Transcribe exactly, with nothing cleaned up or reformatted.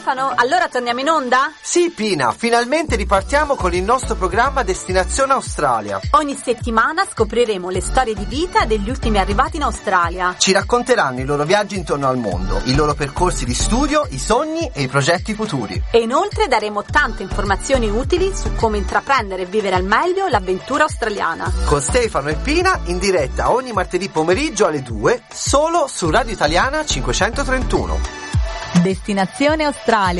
Stefano, allora torniamo in onda? Sì, Pina, finalmente ripartiamo con il nostro programma Destinazione Australia. Ogni settimana scopriremo le storie di vita degli ultimi arrivati in Australia. Ci racconteranno i loro viaggi intorno al mondo, i loro percorsi di studio, i sogni e i progetti futuri. E inoltre daremo tante informazioni utili su come intraprendere e vivere al meglio l'avventura australiana. Con Stefano e Pina in diretta ogni martedì pomeriggio alle due, solo su Radio Italiana cinquecentotrentuno. Destinazione Australia.